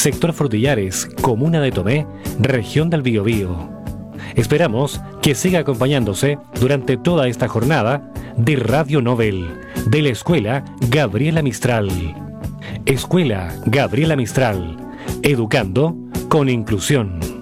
sector Frutillares, comuna de Tomé, región del Biobío. Esperamos que siga acompañándose durante toda esta jornada de Radio Nobel de la Escuela Gabriela Mistral. Escuela Gabriela Mistral, educando con inclusión.